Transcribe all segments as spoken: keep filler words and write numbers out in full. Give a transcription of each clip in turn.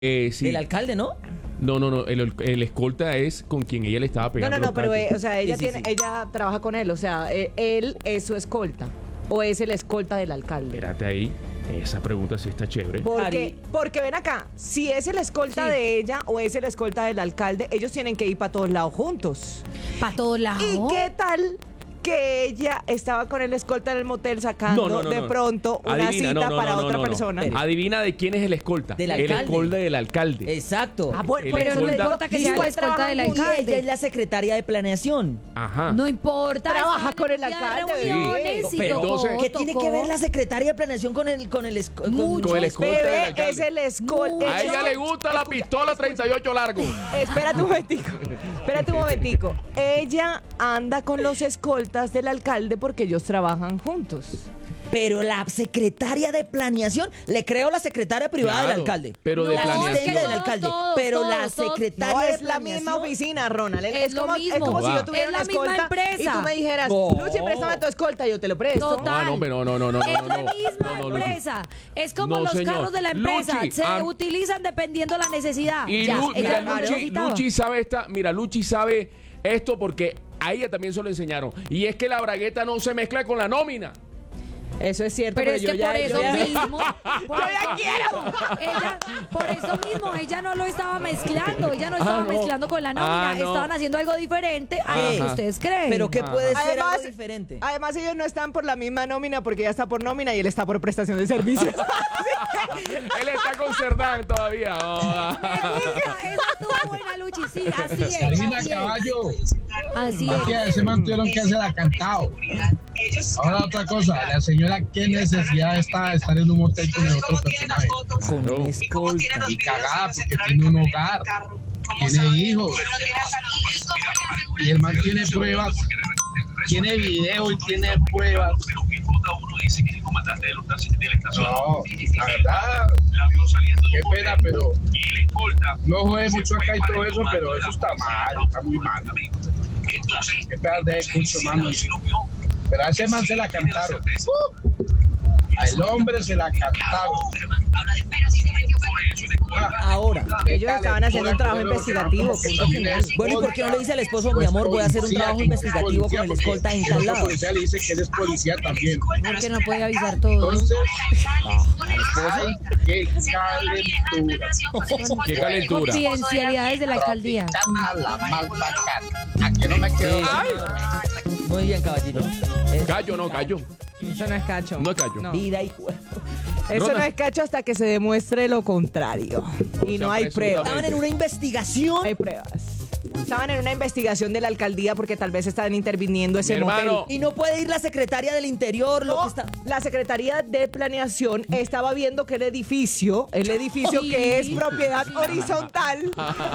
Eh, sí. Del alcalde, ¿no? No, no, no. El, el escolta es con quien ella le estaba No, pegando. no, no, los pero, cachos. eh, o sea, ella, Sí, sí, tiene, sí. ella trabaja con él, o sea, eh, él es su escolta, o es el escolta del alcalde. Espérate ahí. Esa pregunta sí está chévere. Porque, Ari. porque ven acá, si es el escolta Sí. de ella o es el escolta del alcalde, ellos tienen que ir para todos lados juntos. Para todos lados. ¿Y qué tal que ella estaba con el escolta en el motel sacando No, no, no, de no. pronto una Adivina, cita no, no, para no, no, otra no, no. persona? Adivina de quién es el escolta. Del el alcalde. escolta del alcalde. Exacto. Ah, bueno, El pero Pero no escolta- importa que sea la escolta del Y ella es alcalde. la secretaria de planeación. Ajá. No importa. Trabaja están con el en día de alcalde, reuniones sí. y Pero tocó, entonces- ¿Qué tiene tocó. que ver la secretaria de planeación con el con el esco- con- Mucho. Con el escolta del Bebé alcalde. es el escolta. A ella le gusta la pistola treinta y ocho largo. Espérate un momentico, espérate un momentico. Ella anda con los escoltas del alcalde porque ellos trabajan juntos. Pero la secretaria de planeación, le creo la secretaria privada Claro, del alcalde. pero de la planeación. asistente del Todos, alcalde. todos, pero la todos, todos. secretaria No de es la misma planeación- oficina, Ronald. Es, Es lo como, es mismo. como si Va. yo tuviera Es la una misma escolta empresa. y tú me dijeras, No. Luchi, préstame tu escolta, yo te lo presto. Total. Ah, no, hombre, no, no, no, no, Es no, la no. misma No, no, Luchi. empresa. Es como No, los señor. carros de la empresa. Luchi, se ah, utilizan dependiendo la necesidad. Y Ya, Lu- ella mira, no Luchi, necesitaba. Luchi sabe esta, mira, Luchi sabe esto porque a ella también se lo enseñaron. Y es que la bragueta no se mezcla con la nómina. Eso es cierto, Pero pero, es yo que ya, por yo eso ya- mismo, por Yo ya eso quiero. mismo, ella, por eso mismo, ella no lo estaba mezclando, ella no estaba Ah, no. mezclando con la nómina, Ah, no. estaban haciendo algo diferente a lo que Ajá. ustedes creen. Pero ¿qué puede ser Además, algo diferente? además ellos no están por la misma nómina porque ella está por nómina y él está por prestación de servicios. Él está con Cerdán todavía. Oh. Esa, esa estuvo buena, Luchi, sí, así es. Karina así es. Caballo, Así que es. ese man tuvieron que hacer ha cantado. Ahora otra cosa, la señora, ¿qué necesidad está de estar en un motel con el otro personaje? Con Claro. una escolta. Y cagada porque tiene un hogar, tiene hijos. Y el man tiene pruebas, tiene video y tiene pruebas. No, la verdad, qué pena, pero no jode mucho acá y todo eso, pero eso está mal, está muy mal. Qué pedazo de curso, mano. Pero a ese man se la cantaron. Al hombre se la cantaron. Ahora. Ellos estaban haciendo un trabajo investigativo, punto final. Bueno, ¿y por qué no le dice al esposo, mi amor, voy a hacer un trabajo investigativo con el escolta en tal El lado? policía le dice que él es policía también. Porque no puede avisar todo. Entonces, ay, qué calentura. Qué calentura. Confidencialidades de la alcaldía. A la más bacana. Aquí no me quedo. Muy bien, caballito. Es Callo, no, callo. Eso no es cacho. No es cacho. No. vida y cuerpo. Eso Ronald. no es cacho hasta que se demuestre lo contrario. Y sea, no hay presuntamente. pruebas. Estaban en una investigación. Hay pruebas. Estaban en una investigación de la alcaldía porque tal vez estaban interviniendo ese Mi hermano. motel. Y no puede ir la secretaria del interior, lo No, que está. la Secretaría de Planeación estaba viendo que el edificio, el edificio que es propiedad horizontal,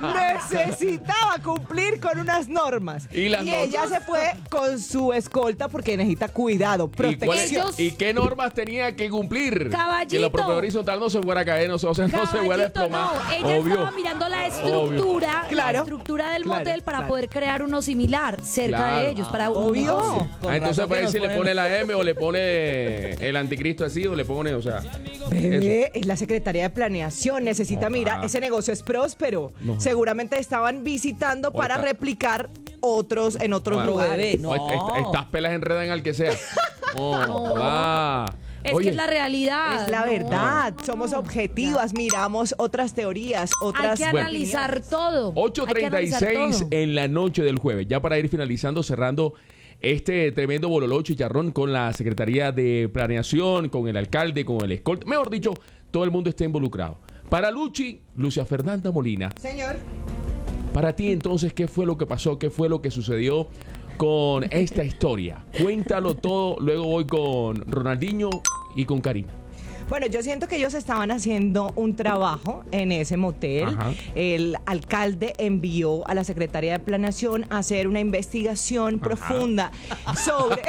necesitaba cumplir con unas normas. ¿Y las ella normas? se fue con su escolta porque necesita cuidado, ¿Y, cuál es- protección. Ellos- ¿Y qué normas tenía que cumplir? Caballito. Que la propiedad horizontal no se fuera a caer, no se, o sea, no se fuera a Caballito, desplomar. no, ella Obvio. estaba mirando la estructura, Claro. la estructura del Claro, motel para claro. poder crear uno similar cerca Claro. de ellos, para un Obvio. negocio. Con Ah, entonces razón para que ver si nos le ponen- pone la M o le pone el anticristo así o le pone, o sea. Bebé, es la Secretaría de Planeación, necesita, No, mira, ah. ese negocio es próspero. No. Seguramente estaban visitando para Oiga. replicar otros en otros Bueno, lugares. bebé, no. Oye, est- estas pelas enredan al que sea. Oh, va. Es Oye, que es la realidad. Es la no. verdad, somos objetivas, miramos otras teorías, Hay otras... que Bueno. analizar todo. ocho Hay que treinta y analizar seis todo. en la noche del jueves. Ya para ir finalizando, cerrando este tremendo bololó chicharrón con la Secretaría de Planeación, con el alcalde, con el escolta. Mejor dicho, todo el mundo está involucrado. Para Luchi, Lucia Fernanda Molina. Señor. Para ti entonces, ¿qué fue lo que pasó? ¿Qué fue lo que sucedió con esta historia? Cuéntalo todo, luego voy con Ronaldinho y con Karina. Bueno, yo siento que ellos estaban haciendo un trabajo en ese motel. Ajá. El alcalde envió a la Secretaría de Planeación a hacer una investigación profunda sobre...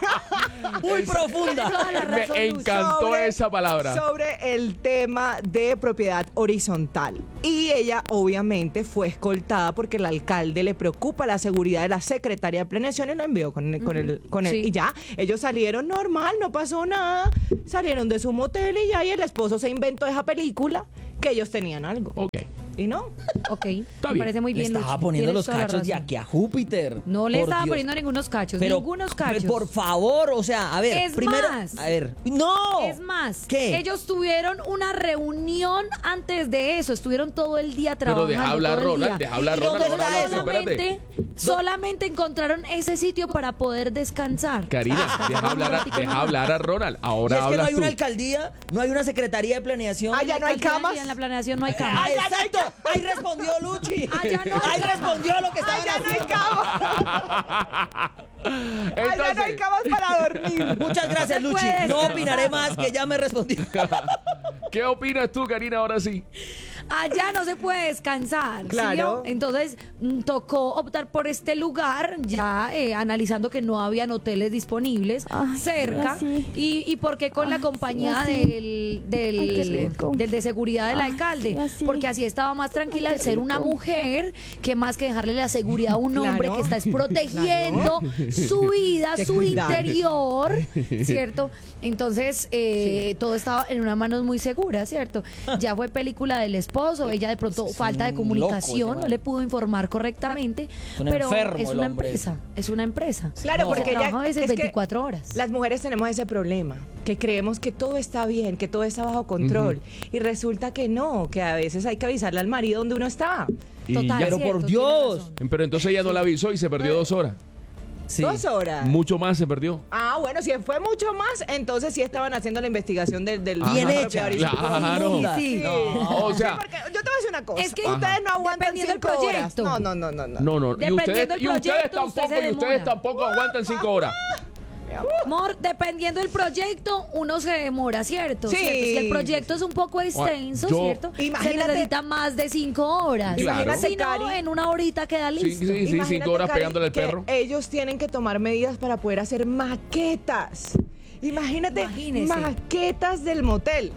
Muy profunda. Toda la razón, Me Lucy. encantó sobre- esa palabra. Sobre el tema de propiedad horizontal. Y ella obviamente fue escoltada porque el alcalde le preocupa la seguridad de la secretaria de planeación y lo envió con, con el con él. Sí. Y ya, ellos salieron normal, no pasó nada. Salieron de su motel y ya, y el esposo se inventó esa película que ellos tenían algo. Ok. ¿Y no? Ok, Está me bien. parece muy Le bien. estaba Luchi, poniendo tienes los toda la cachos de razón. aquí a Júpiter. No le Por estaba Dios. poniendo ningunos cachos, Pero, ningunos cachos. Por favor, o sea, a ver, Es primero. más. A ver. ¡No! Es más, ¿Qué? ellos tuvieron una reunión antes de eso, estuvieron todo el día Pero trabajando. deja hablar todo el Ronald, día. deja hablar ¿Y Ronald. dónde Ronald, está no, eso? espérate. Solamente, solamente encontraron ese sitio para poder descansar. Karina, deja hablar, a, deja hablar a Ronald. Y Ahora es que no hablas hay tú. una alcaldía, no hay una secretaría de planeación. Ah, ya no hay camas. En la planeación no hay Ah, camas. exacto. Ahí respondió Luchi. Ah, ya no hay Ahí cama. respondió lo que estaba ¡Ay, ya no hay camas! ¡Ay, ya no hay Entonces, camas para dormir! Muchas gracias, No se Luchi. puede No descansar. opinaré más, que ya me respondió. ¿qué opinas tú, Karina, ahora sí? Allá no se puede descansar. ¿sí Claro. vio? Entonces mm, tocó optar por este lugar, ya eh, analizando que no habían hoteles disponibles cerca. Y, y por qué con la compañía del, del, del de seguridad del alcalde. Porque así estaba más tranquila al ser una mujer que más que dejarle la seguridad a un hombre Claro. que está es protegiendo su vida, Qué su cuidado. interior, ¿cierto? Entonces eh, todo estaba en unas manos muy seguras, ¿cierto? Ya fue película del esposo, ella de pronto Es falta de un comunicación, loco ese no man. le pudo informar correctamente, un pero enfermo es el una hombre. empresa, es una empresa. Claro, No. porque Se ya trabaja a veces es que veinticuatro horas. Las mujeres tenemos ese problema, que creemos que todo está bien, que todo está bajo control. Y resulta que no, que a veces hay que avisarle al marido donde uno está. Y Total, ya- Pero cierto, por tiene Dios. razón. Pero entonces ella no la avisó y se perdió dos horas. Sí. Dos horas. Mucho más se perdió. Ah, bueno, si fue mucho más, entonces sí estaban haciendo la investigación del... del Bien del hecha. horizonte. Claro. Profunda. Sí. No. O sea, Porque yo te voy a decir una cosa. Es que ustedes no aguantan dependiendo del cinco horas. proyecto. No, no, no, no, no. no, no. Y Dependiendo ustedes, del y ustedes proyecto, usted tampoco, se y ustedes demora. tampoco aguantan cinco horas. Amor, dependiendo del proyecto, uno se demora, ¿cierto? Sí. ¿Cierto? Si el proyecto es un poco extenso, yo- ¿cierto? Se Imagínate- necesita más de cinco horas. Claro. Si no, Cari. en una horita queda Sí, listo. sí, sí, Imagínate, cinco horas Cari, pegándole al que perro. ellos tienen que tomar medidas para poder hacer maquetas. Imagínate, Imagínese. maquetas del motel.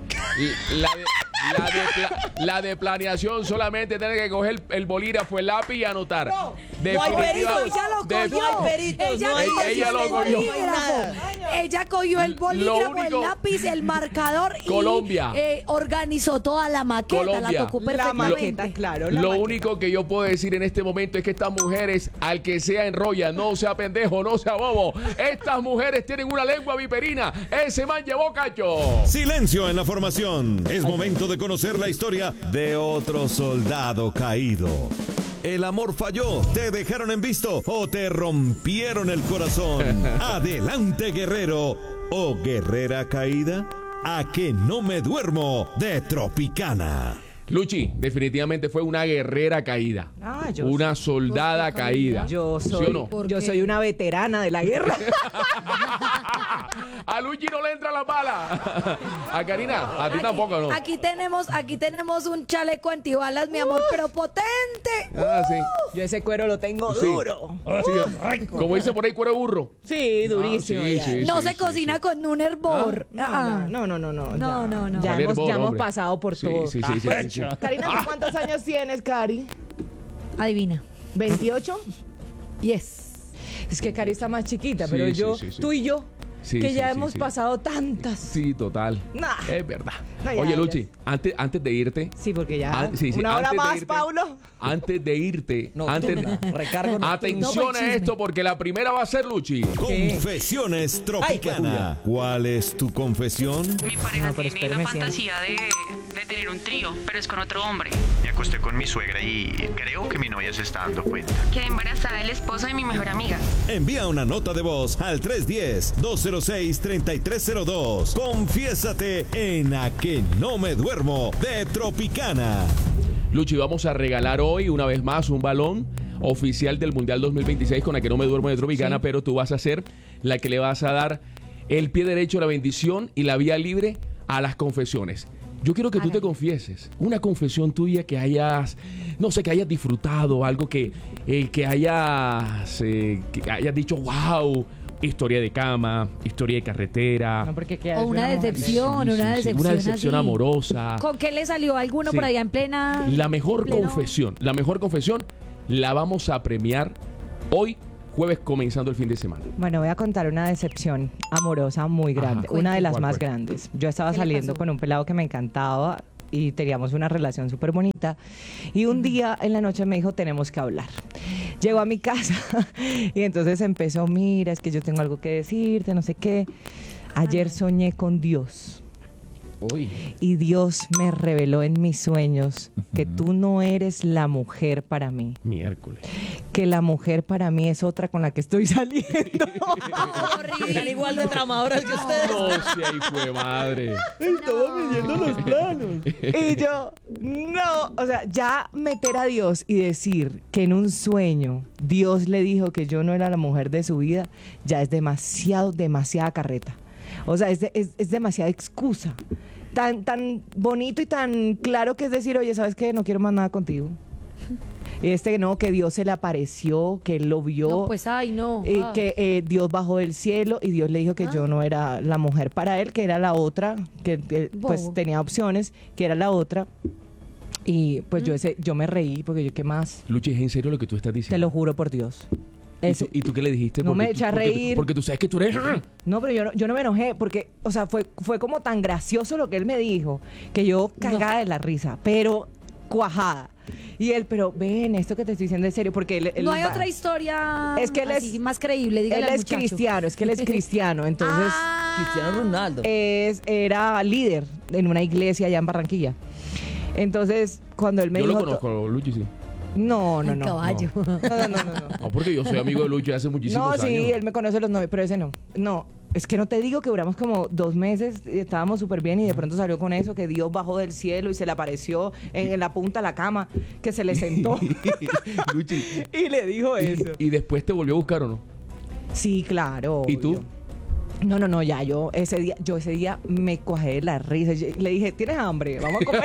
Y La de, la, de pla- la de planeación solamente tiene que coger el bolígrafo, el lápiz y anotar. No hay Definitiva- peritos, Ella lo de- cogió. No hay peritos, ella no hay- cogió ella el lo cogió. bolígrafo. Ella cogió el bolígrafo, único- el lápiz, el marcador y Colombia. eh, organizó toda la maqueta. Colombia. La tocó La perfectamente. maqueta, claro. la Lo maqueta. único que yo puedo decir en este momento es que estas mujeres, al que sea enrolla, no sea pendejo, no sea bobo. Estas mujeres tienen una lengua viperina. Ese man llevó cacho. Silencio en la formación. Es momento de conocer la historia de otro soldado caído. El amor falló, te dejaron en visto o te rompieron el corazón. Adelante, guerrero o guerrera caída. A que no me duermo de Tropicana. Luchi, definitivamente fue una guerrera caída. Ah, yo una soldada ¿Por qué caída. caída? Yo ¿Sí soy, o no? ¿Por yo qué? soy una veterana de la guerra. A Luchi no le entra la bala. A Karina, a ti tampoco, ¿no? Aquí tenemos, aquí tenemos un chaleco antibalas, mi amor, pero potente. Ah, sí. Yo ese cuero lo tengo Sí. duro. Sí. Como dice por ahí, cuero de burro. Sí, durísimo. Ah, sí, ya. sí. No se cocina con un hervor. Ah. No, no, no, no. No, ya. no, no. Ya, Vale, hemos, hervor, ya hemos hombre. pasado por Sí, todo. sí, sí, sí, sí, sí. Karina, ¿tú cuántos años tienes, Cari? Adivina. ¿veintiocho? Yes. Es que Cari está más chiquita, Sí, pero sí, yo, sí, sí. tú y yo, Sí, que sí, ya sí, hemos sí. pasado tantas. Sí, total. Nah. Es verdad. No, ya, Oye, ya. Luchi, antes, antes de irte. Sí, porque ya. Ah, sí, sí, Una hora antes de más, irte- Paulo. Antes de irte. No, antes, tú, recargo nocturno. atención No, a chisme. esto, porque la primera va a ser Luchi. Confesiones Tropicana. ¿Cuál es tu confesión? Mi pareja No, pero tiene espéreme, la sí. fantasía de, de tener un trío, pero es con otro hombre. Me acosté con mi suegra y creo que mi novia se está dando cuenta. Quedé embarazada del esposo de mi mejor amiga. Envía una nota de voz al tres uno cero, dos cero seis, tres tres cero dos. Confiésate en A que no me duermo de Tropicana. Luchi, vamos a regalar hoy una vez más un balón oficial del Mundial dos mil veintiséis con la que no me duermo de Tropicana, pero tú vas a ser la que le vas a dar el pie derecho a la bendición y la vía libre a las confesiones. Yo quiero que tú te confieses, una confesión tuya que hayas, no sé, que hayas disfrutado, algo que, eh, que hayas, eh, que hayas dicho, wow, historia de cama, historia de carretera, No, porque queda O una mujer. decepción, Sí, sí, una sí, decepción. una decepción así. amorosa. ¿Con qué le salió alguno Sí. por allá en plena? La mejor pleno- confesión, la mejor confesión la vamos a premiar hoy, jueves, comenzando el fin de semana. Bueno, voy a contar una decepción amorosa muy grande, Ajá. una de las ¿Cuál más fue? grandes. Yo estaba ¿Qué le saliendo pasó? con un pelado que me encantaba y teníamos una relación súper bonita. Y un día en la noche me dijo, tenemos que hablar. Llegó a mi casa y entonces empezó, mira, es que yo tengo algo que decirte, no sé qué. Ayer soñé con Dios. Uy. Y Dios me reveló en mis sueños que tú no eres la mujer para mí. Miércoles. Que la mujer para mí es otra con la que estoy saliendo. Están igual de tramadoras que ustedes. No, si ahí fue madre. Estaba midiendo los planos. Y yo, no, o sea, ya meter a Dios y decir que en un sueño Dios le dijo que yo no era la mujer de su vida, ya es demasiado, demasiada carreta. O sea, es, de, es, es demasiada excusa. Tan, tan bonito y tan claro que es decir, oye, ¿sabes qué? No quiero más nada contigo. Y este no, que Dios se le apareció, que él lo vio. No, pues ay, no. eh, Ah. que eh, Dios bajó del cielo y Dios le dijo que Ah. yo no era la mujer para él, que era la otra, que, que, pues Bobo. tenía opciones, que era la otra. Y pues Mm. yo ese, yo me reí porque yo, ¿qué más? Luchi, ¿es en serio lo que tú estás diciendo? Te lo juro por Dios. ¿Y Ese- tú, y tú qué le dijiste? No Porque me tú- eché a porque tú- reír. Porque tú sabes que tú eres... No, pero yo no, yo no me enojé porque, o sea, fue, fue como tan gracioso lo que él me dijo que yo cagada de la risa, pero cuajada. Y él, pero ven, esto que te estoy diciendo en serio, porque él... él No hay va- otra historia Es que él así, es- más creíble, dígale Él al es muchacho. cristiano, es que él es cristiano, entonces Ah. Cristiano Ronaldo. es, era líder en una iglesia allá en Barranquilla. Entonces, cuando él me Yo lo dijo... conozco, Luchi, sí. No, no, Ay, no. caballo. No, no, no, no. no. No, porque yo soy amigo de Luchi hace muchísimos No, años. sí, él me conoce los novios, pero ese no. No, es que no te digo que duramos como dos meses, y estábamos súper bien y de pronto salió con eso, que Dios bajó del cielo y se le apareció en, en la punta de la cama, que se le sentó Luchi, y le dijo eso. y, y después te volvió a buscar, ¿o no? Sí, claro. ¿Y tú? obvio. No, no, no, ya yo ese día, yo ese día me cuajé de la risa. Yo le dije, ¿tienes hambre? Vamos a comer.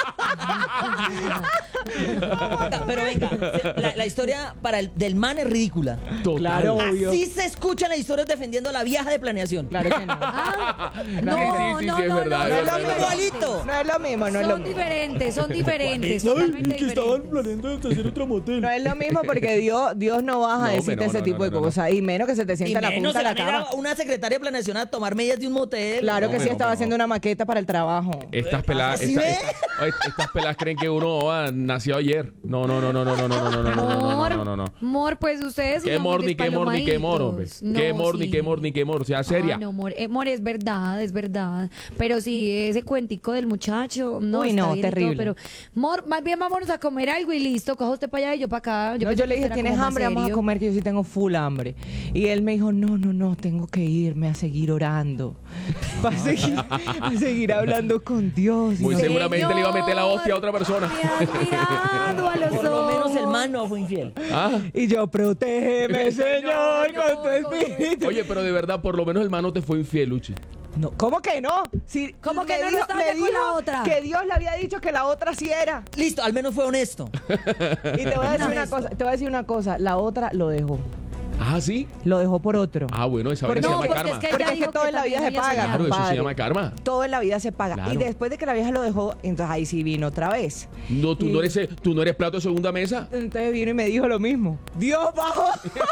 Pero venga, la, la historia para el, del man es ridícula. Total. Claro, obvio. Así se escuchan las historias defendiendo a la vieja de planeación. Claro que no. Ah, Sí, no, sí, sí, no, sí, es no, verdad, no, es No es verdad, lo es mismo. verdad. Igualito. No es lo mismo, no es lo son mismo. diferentes, son diferentes, totalmente diferentes. planeando hacer otro motel. No es lo mismo porque Dios, Dios no baja No, a hombre, decirte no, ese no, tipo no, de no, no. cosas. Y menos que se te Y sienta en la menos punta se de la van a ir cama. a una secretaria de planeación a tomar medidas de un motel. Claro No, que sí, hombre, estaba no, haciendo no. una maqueta para el trabajo. Estas peladas, ¿Sí esta- ve? esta- oye, estas peladas creen que uno ah, nació ayer. No, no, no, no, no, no, no, no, no, no, no, no, Amor, no, no, no. amor, pues ustedes Qué son mor, muy ni qué mor, ni qué mor, hombre. despalomaditos. Qué No, mor, ni sí. qué mor, ni qué mor. Sea seria. Ah, no, amor, eh, amor, es verdad, es verdad. Pero sí, ese cuentico del muchacho, no, Uy, está no, bien y todo, terrible. pero, amor, más bien vámonos a comer algo y listo, coja usted para allá y yo para acá. Yo, pensé yo le que dije, era ¿tienes como más hambre? Vamos a serio. comer, que yo sí tengo full hambre. Y él me dijo, no, no, no, tengo que irme a seguir orando. Para seguir, a seguir hablando con Dios. Y Muy no- seguramente le iba a meter la hostia a otra persona. Me has mirado a los Por lo menos el ojos. man no fue infiel. Ah. Y yo, protégeme, Señor, con tu espíritu. Oye, pero de verdad, por lo menos el man no te fue infiel, Luchi. No, ¿cómo que no? Si ¿Cómo que me no? No dijo- estaba me ya con dijo la otra. que Dios le había dicho que la otra sí era. Listo, al menos fue honesto. Y te voy a decir una Honesto. cosa, te voy a decir una cosa, la otra lo dejó. Ah, ¿sí? Lo dejó por otro. Ah, bueno, esa vaina Porque- se No, llama porque karma. es que Porque ella es que dijo todo en la vida también se había paga. soñado. Claro, eso se compadre. llama karma. Todo en la vida se paga. Claro. Y después de que la vieja lo dejó, entonces ahí sí vino otra vez. No, tú Y- no eres, tú no eres plato de segunda mesa. Entonces vino y me dijo lo mismo. Dios bajó,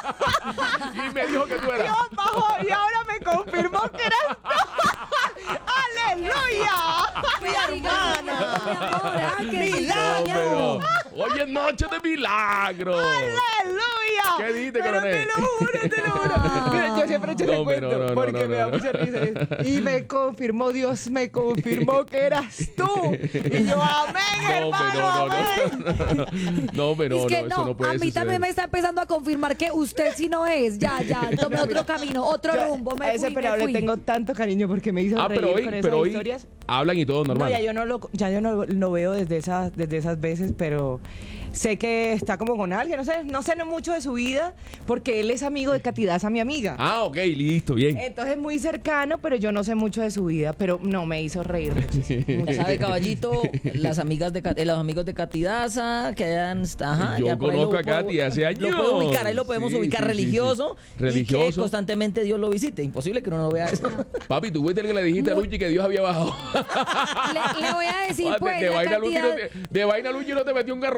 Y me dijo que tú eras. Dios bajó y ahora me confirmó que eras tú. ¡Aleluya! ¡Mi hermana! No, pero hoy es noche de milagro. ¡Aleluya! ¿Qué dijiste, Pero coronel? te lo juro, te lo juro. Mira, yo siempre he hecho No, ese hombre, cuento no, no, porque no, me no, da no. mucha risa. Y me confirmó, Dios me confirmó que eras tú. Y yo, amén, No, hermano, pero no, amén. no. No, pero Es que no, no, eso no puede a mí suceder. también me está empezando a confirmar que usted sí no es. Ya, ya, tome otro camino, otro Yo rumbo. Me a ese fui, me pelado le fui. tengo tanto cariño porque me hizo Ah, reír pero hoy, con esas pero hoy historias. hablan y todo No, normal. ya yo no lo, ya yo no lo, lo veo desde esas, desde esas veces, pero sé que está como con alguien, no sé, no sé mucho de su vida, porque él es amigo de Catidaza, mi amiga. Ah, ok, listo, bien. Entonces es muy cercano, pero yo no sé mucho de su vida, pero no, me hizo reír muchísimo. Ya sabe, caballito, las amigas de Ca- eh, los amigos de Catidaza que hayan, ajá, Yo ya por ahí conozco lo a puedo- Katy hace Lo años. puedo ubicar, ahí lo podemos Sí, ubicar sí, sí, sí. religioso, y que Religioso. constantemente Dios lo visite. Imposible que uno no vea eso. Papi, tú fuiste el que le dijiste a Luchi que Dios había bajado. Le, le voy a decir, de, pues, de la vaina Luchi no cantidad... te, de vaina Luchi no te metió un garrotazo.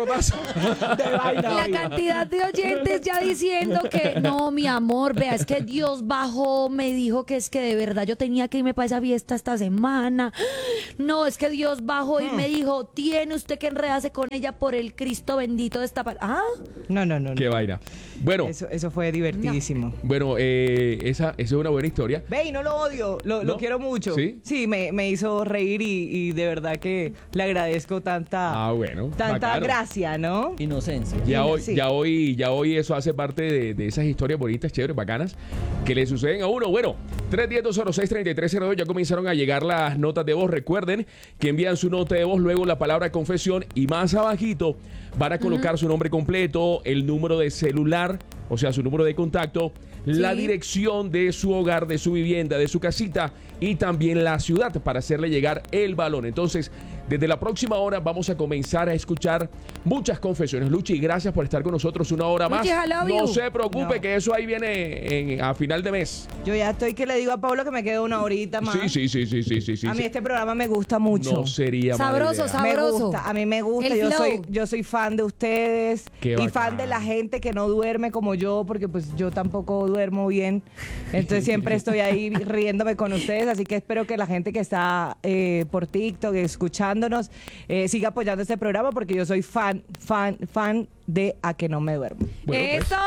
De vaina, La oiga. cantidad de oyentes ya diciendo que no, mi amor, vea, es que Dios bajó, me dijo que es que de verdad yo tenía que irme para esa fiesta esta semana. No, es que Dios bajó y me dijo, tiene usted que enredarse con ella por el Cristo bendito de esta parte. Ah, No, no, no. no. Qué vaina. Bueno, Eso, eso fue divertidísimo. bueno, eh, esa, esa es una buena historia. Ve, y no lo odio, lo, lo ¿No? quiero mucho. ¿Sí? Sí, me, me hizo reír y, y de verdad que le agradezco tanta, Ah, bueno, tanta bacano. gracia, ¿no? Inocencia. Ya hoy, Sí. ya hoy, ya hoy eso hace parte de, de esas historias bonitas, chéveres, bacanas, que le suceden a uno. Bueno, tres uno cero, dos cero seis, tres tres cero dos, ya comenzaron a llegar las notas de voz. Recuerden que envían su nota de voz, luego la palabra confesión y más abajito van a colocar su nombre completo, el número de celular, o sea, su número de contacto, la Sí. dirección de su hogar, de su vivienda, de su casita y también la ciudad para hacerle llegar el balón. Entonces, desde la próxima hora vamos a comenzar a escuchar muchas confesiones. Luchi, gracias por estar con nosotros una hora más. Luchi, I love No you. se preocupe No. que eso ahí viene en- a final de mes. Yo ya estoy que le digo a Pablo que me quedo una horita más. Sí, sí, sí, sí, sí, sí, sí. a mí sí. este programa me gusta mucho. No sería mala Sabroso, idea. sabroso. Me gusta, a mí me gusta, El yo flow. soy, yo soy fan de ustedes Qué y bacán. fan de la gente que no duerme como yo, porque pues yo tampoco duermo bien, entonces siempre estoy ahí riéndome con ustedes, así que espero que la gente que está eh, por TikTok escuchándonos eh, siga apoyando este programa porque yo soy fan, fan, fan de A Que No Me Duermo. Bueno, pues. ¡Eso!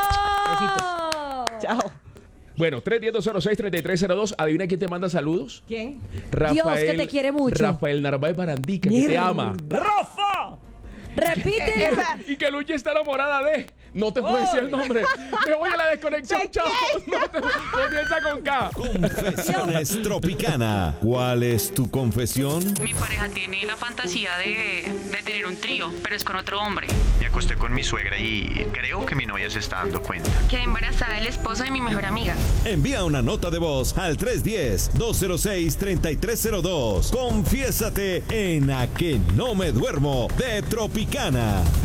Chao. Bueno, tres uno cero, dos cero seis, tres tres cero dos. Adivina quién te manda saludos. ¿Quién? Rafael, que te quiere mucho. Rafael Narváez Barandica, que te ama. ¡Rafa! Repite. Y que Luchi está enamorada de. No te puedo decir el nombre. Me voy a la desconexión, ¿De chao. No te- Comienza con K. Confesiones Tropicana. ¿Cuál es tu confesión? Mi pareja tiene la fantasía de, de tener un trío, pero es con otro hombre. Me acosté con mi suegra y creo que mi novia se está dando cuenta. Quedé embarazada del esposo de mi mejor amiga. Envía una nota de voz al tres uno cero, dos cero seis, tres tres cero dos. Confiésate en A Que No Me Duermo de Tropicana.